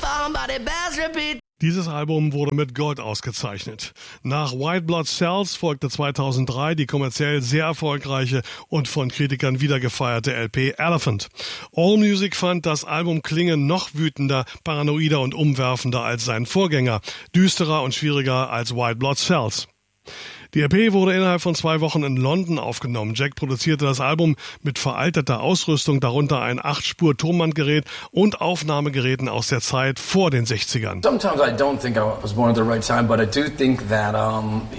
Dieses Album wurde mit Gold ausgezeichnet. Nach White Blood Cells folgte 2003 die kommerziell sehr erfolgreiche und von Kritikern wiedergefeierte LP Elephant. AllMusic fand, das Album klinge noch wütender, paranoider und umwerfender als sein Vorgänger, düsterer und schwieriger als White Blood Cells. Die EP wurde innerhalb von 2 Wochen in London aufgenommen. Jack produzierte das Album mit veralteter Ausrüstung, darunter ein 8-Spur-Tonbandgerät und Aufnahmegeräten aus der Zeit vor den 60ern. Sometimes I don't think I was born at the right time, but I do think that a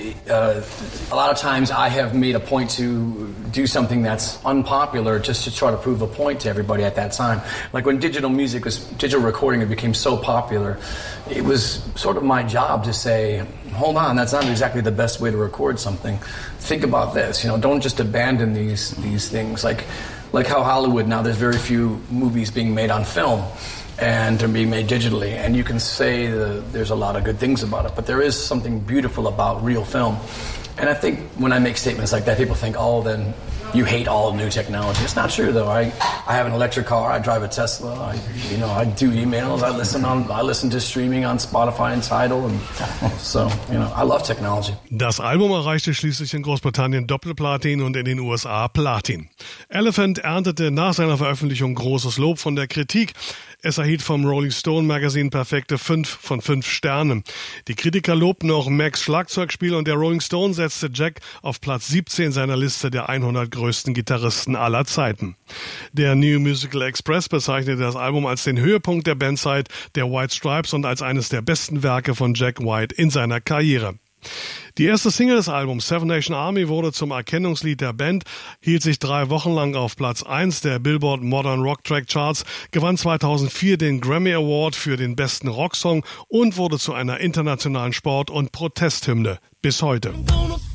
lot of times I have made a point to do something that's unpopular just to try to prove a point to everybody at that time. Like when digital recording, it became so popular, it was sort of my job to say, hold on, that's not exactly the best way to record something. Think about this, don't just abandon these things. Like how Hollywood now, there's very few movies being made on film and they're being made digitally. And you can say there's a lot of good things about it, but there is something beautiful about real film. And I think when I make statements like that, people think, oh, then you hate all new technology. It's not true, though. I have an electric car. I drive a Tesla. I do emails. I listen to streaming on Spotify and Tidal. And so, I love technology. Das Album erreichte schließlich in Großbritannien Doppelplatin und in den USA Platin. Elephant erntete nach seiner Veröffentlichung großes Lob von der Kritik. Es erhielt vom Rolling Stone Magazine perfekte 5 von 5 Sternen. Die Kritiker lobten auch Macs Schlagzeugspiel und der Rolling Stone setzte Jack auf Platz 17 seiner Liste der 100 größten Gitarristen aller Zeiten. Der New Musical Express bezeichnete das Album als den Höhepunkt der Bandzeit der White Stripes und als eines der besten Werke von Jack White in seiner Karriere. Die erste Single des Albums, Seven Nation Army, wurde zum Erkennungslied der Band, hielt sich 3 Wochen lang auf Platz 1 der Billboard Modern Rock Track Charts, gewann 2004 den Grammy Award für den besten Rocksong und wurde zu einer internationalen Sport- und Protesthymne bis heute.